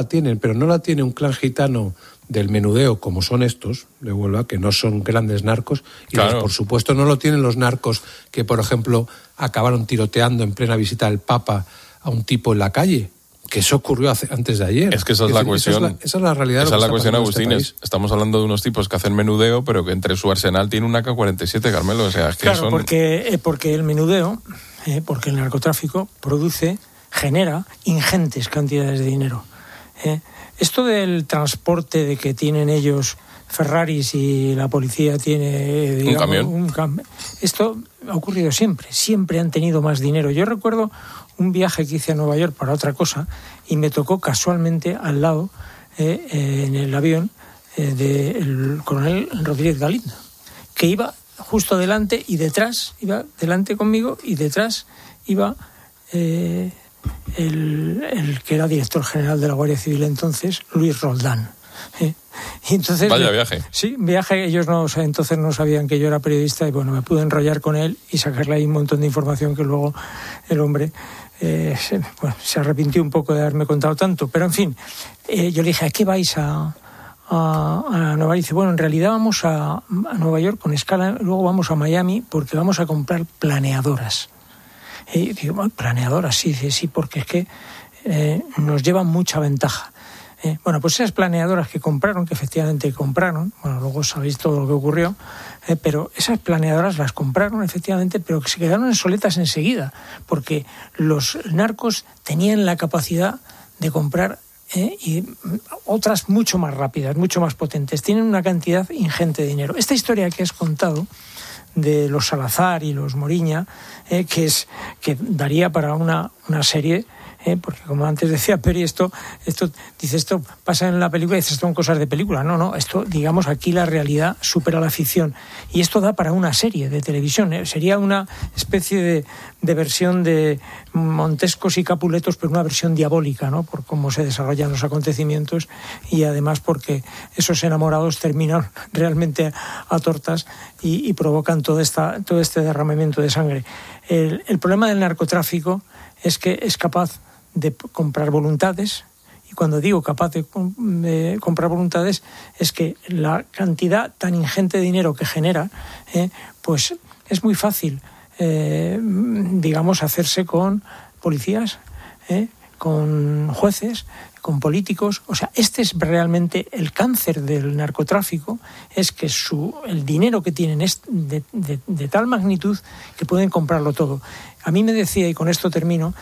tienen, pero no la tiene un clan gitano del menudeo, como son estos de Huelva, que no son grandes narcos, y claro, por supuesto no lo tienen los narcos que, por ejemplo, acabaron tiroteando en plena visita del Papa a un tipo en la calle, que eso ocurrió antes de ayer. Es que esa es la cuestión. Esa es la realidad. Esa es la cuestión, Agustín. Este estamos hablando de unos tipos que hacen menudeo, pero que entre su arsenal tiene una AK-47, Carmelo. O sea, es que claro, porque el menudeo, porque el narcotráfico genera ingentes cantidades de dinero. Esto del transporte, de que tienen ellos Ferraris y la policía tiene, digamos, un camión. Esto ha ocurrido siempre han tenido más dinero. Yo recuerdo un viaje que hice a Nueva York para otra cosa y me tocó casualmente al lado, en el avión, del coronel Rodríguez Galindo, que iba justo delante y detrás, iba delante conmigo y detrás iba el que era director general de la Guardia Civil entonces, Luis Roldán. Y entonces, vaya viaje. Sí, viaje. Ellos entonces no sabían que yo era periodista y bueno, me pude enrollar con él y sacarle ahí un montón de información que luego el hombre se arrepintió un poco de haberme contado tanto. Pero en fin, yo le dije, ¿a qué vais a Nueva York? Y dice, bueno, en realidad vamos a Nueva York con escala, luego vamos a Miami porque vamos a comprar planeadoras. Y digo, bueno, planeadoras, sí, porque es que nos llevan mucha ventaja. Bueno, pues esas planeadoras que efectivamente compraron, bueno, luego sabéis todo lo que ocurrió, pero esas planeadoras las compraron efectivamente, pero que se quedaron obsoletas enseguida, porque los narcos tenían la capacidad de comprar y otras mucho más rápidas, mucho más potentes. Tienen una cantidad ingente de dinero. Esta historia que has contado de los Salazar y los Moriña, que daría para una serie, porque como antes decía Peri, esto pasa en la película y dices, esto son cosas de película. No, esto, digamos, aquí la realidad supera la ficción. Y esto da para una serie de televisión. Sería una especie de versión de Montescos y Capuletos, pero una versión diabólica, ¿no? Por cómo se desarrollan los acontecimientos y además porque esos enamorados terminan realmente a tortas y provocan todo este derramamiento de sangre. El problema del narcotráfico es que es capaz de comprar voluntades, y cuando digo capaz de comprar voluntades es que la cantidad tan ingente de dinero que genera, pues es muy fácil, digamos, hacerse con policías, con jueces, con políticos. O sea, este es realmente el cáncer del narcotráfico, es que el dinero que tienen es de tal magnitud que pueden comprarlo todo. A mí me decía, y con esto termino,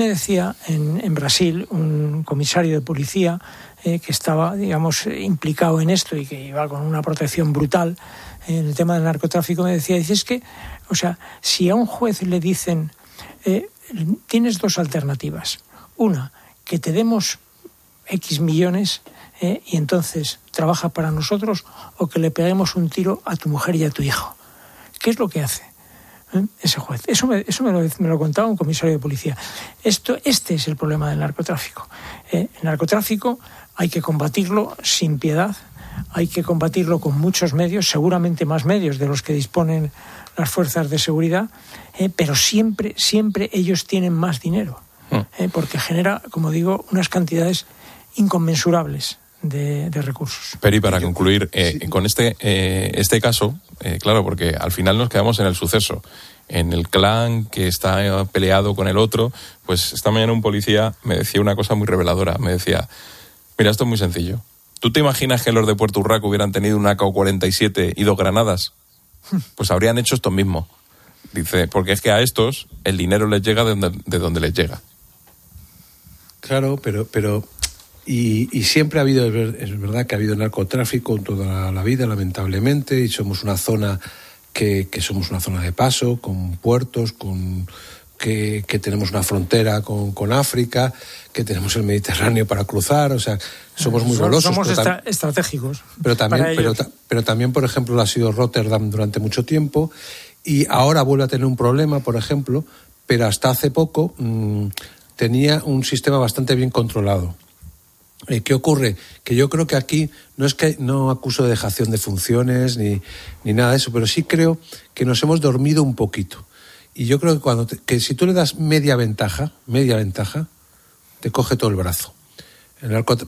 en Brasil un comisario de policía que estaba, digamos, implicado en esto y que iba con una protección brutal en el tema del narcotráfico, me decía, es que, o sea, si a un juez le dicen, tienes dos alternativas. Una, que te demos X millones y entonces trabaja para nosotros, o que le peguemos un tiro a tu mujer y a tu hijo. ¿Qué es lo que hace ese juez? Eso me lo contaba un comisario de policía. Este es el problema del narcotráfico. El narcotráfico hay que combatirlo sin piedad, hay que combatirlo con muchos medios, seguramente más medios de los que disponen las fuerzas de seguridad, pero siempre ellos tienen más dinero, porque genera, como digo, unas cantidades inconmensurables de recursos. Peri, para concluir, con este caso, claro, porque al final nos quedamos en el suceso, en el clan que está peleado con el otro. Pues esta mañana un policía me decía una cosa muy reveladora. Me decía, mira, esto es muy sencillo. ¿Tú te imaginas que los de Puerto Urraco hubieran tenido una AK-47 y 2 granadas? Pues habrían hecho esto mismo. Dice, porque es que a estos el dinero les llega de donde les llega. Claro, pero y siempre ha habido, es verdad que ha habido narcotráfico toda la vida, lamentablemente, y somos una zona que somos una zona de paso, con puertos, que tenemos una frontera con África, que tenemos el Mediterráneo para cruzar, o sea, somos muy golosos. Somos estratégicos. Pero también, por ejemplo, lo ha sido Rotterdam durante mucho tiempo, y ahora vuelve a tener un problema, por ejemplo, pero hasta hace poco tenía un sistema bastante bien controlado. ¿Qué ocurre? Que yo creo que aquí no acuso de dejación de funciones ni nada de eso, pero sí creo que nos hemos dormido un poquito. Y yo creo que si tú le das media ventaja, te coge todo el brazo.